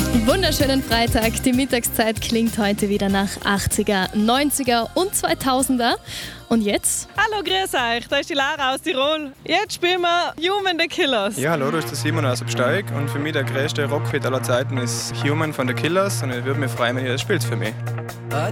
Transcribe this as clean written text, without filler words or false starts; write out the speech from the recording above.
Wunderschönen Freitag. Die Mittagszeit klingt heute wieder nach 80er, 90er und 2000er. Und jetzt? Hallo, grüß euch, da ist die Lara aus Tirol. Jetzt spielen wir Human the Killers. Ja, hallo, da ist der Simon aus Absteig und für mich der größte Rockhit aller Zeiten ist Human von The Killers und ich würde mich freuen, wenn ihr das spielt für mich.